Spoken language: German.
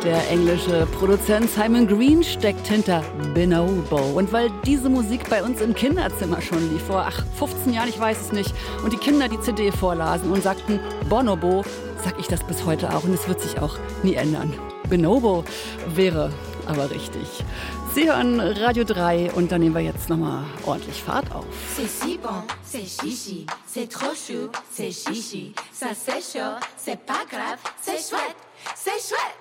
Der englische Produzent Simon Green steckt hinter Bonobo. Und weil diese Musik bei uns im Kinderzimmer schon lief, vor 15 Jahren, ich weiß es nicht, und die Kinder die CD vorlasen und sagten Bonobo, sag ich das bis heute auch und es wird sich auch nie ändern. Bonobo wäre aber richtig. Sie hören Radio 3 und dann nehmen wir jetzt nochmal ordentlich Fahrt auf. C'est si bon, c'est chichi, c'est trop chou, c'est chichi, ça c'est chaud, c'est pas grave, c'est chouette, c'est chouette.